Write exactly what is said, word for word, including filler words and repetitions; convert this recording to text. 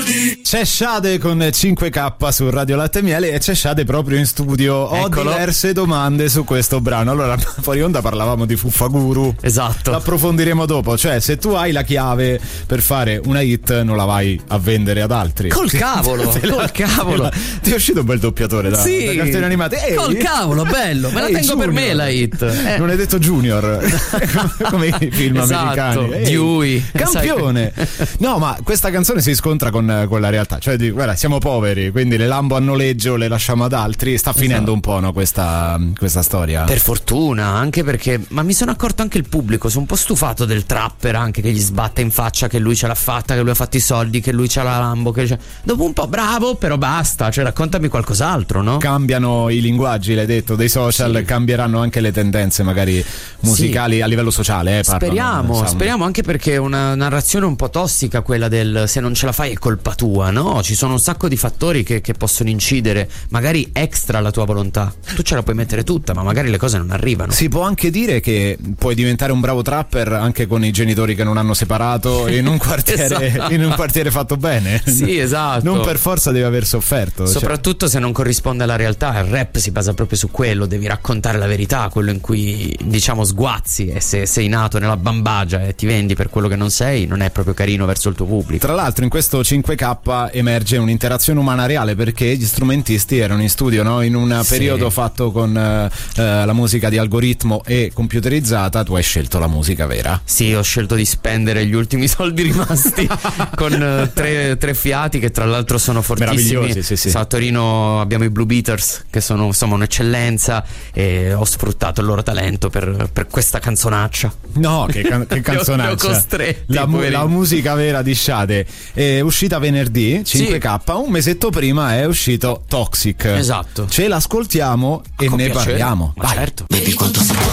C'è Sade con cinque K su Radio Latte e Miele e c'è Sade proprio in studio. Ho Eccolo. diverse domande su questo brano. Allora, fuori onda parlavamo di Fuffaguru. Esatto. L'approfondiremo dopo. Cioè, se tu hai la chiave per fare una hit, non la vai a vendere ad altri. Col cavolo, Te la- col cavolo. te la- Ti è uscito un bel doppiatore da, Sì. da cartoni animati. Ehi. Col cavolo, bello. Me la Ehi, tengo per Junior. me la hit. Eh. Non hai detto Junior come i film Esatto. americani. Ehi, Dewey. campione. No, ma questa canzone si scontra con, con la realtà. Cioè, di, guarda, siamo poveri, quindi le Lambo a noleggio le lasciamo ad altri. Sta finendo Esatto. un po', no, questa, questa storia. Per fortuna, anche perché, ma mi sono accorto anche il pubblico, sono un po' stufato del trapper anche che gli sbatte in faccia che lui ce l'ha fatta, che lui ha fatto i soldi, che lui c'ha la Lambo, che c'ha... dopo un po' bravo, però basta, cioè raccontami qualcos'altro, no? Cambiano i linguaggi, l'hai detto, dei social, Sì. cambieranno anche le tendenze magari musicali Sì. a livello sociale, eh, parlano, Speriamo, sound. speriamo, anche perché è una narrazione un po' tossica quella del se non ce la fai è colpa tua, no? Ci sono un sacco di fattori che, che possono incidere, magari extra la tua volontà. Tu ce la puoi mettere tutta, ma magari le cose non arrivano. Si può anche dire che puoi diventare un bravo trapper anche con i genitori che non hanno separato in un quartiere, Esatto. in un quartiere fatto bene. Sì, esatto. Non per forza devi aver sofferto. cioè. Soprattutto se non corrisponde alla realtà. Il rap si basa proprio su quello, devi raccontare la verità, quello in cui diciamo sguazzi, e se sei nato nella bambagia e ti vendi per quello che non sei, non è proprio carino verso il tuo pubblico. Tra l'altro in questo cinque K emerge un'interazione umana reale perché gli strumentisti erano in studio, no? In un Sì. periodo fatto con eh, eh, la musica di algoritmo e computerizzata. Tu hai scelto la musica vera. Sì, ho scelto di spendere gli ultimi soldi rimasti con eh, tre, tre fiati che tra l'altro sono fortissimi. Meravigliosi, sì, sì. A Torino abbiamo i Blue Beaters che sono insomma un'eccellenza e ho sfruttato il loro talento per, per questa canzonaccia. No, che, can- che Li ho- canzonaccia. li ho costretti, la, mu- poverini. la musica vera di Sade è uscita venerdì, cinque K, un mesetto prima è uscito Toxic. Esatto. Ce l'ascoltiamo e Con ne piacere. parliamo. Ma Vai. certo. Baby, quanto sei